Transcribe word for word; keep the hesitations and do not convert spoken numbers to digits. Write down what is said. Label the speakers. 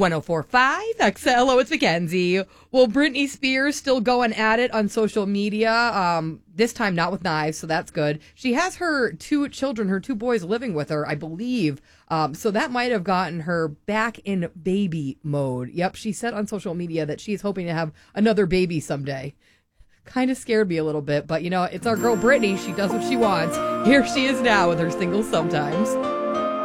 Speaker 1: ten forty-five X L. Hello, it's Mackenzie. Well, Britney Spears still going at it on social media. Um, this time not with knives, so that's good. She has her two children, her two boys living with her, I believe. Um, so that might have gotten her back in baby mode. Yep, she said on social media that she's hoping to have another baby someday. Kind of scared me a little bit, but you know, it's our girl Britney. She does what she wants. Here she is now with her single Sometimes.